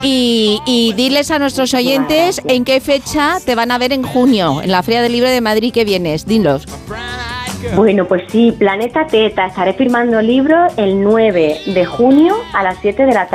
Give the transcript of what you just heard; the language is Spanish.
Y diles a nuestros oyentes en qué fecha te van a ver en junio, en la Feria del Libro de Madrid que vienes. Dilos. Bueno, pues sí, Planeta Teta. Estaré firmando libros el 9 de junio a las 7 de la tarde.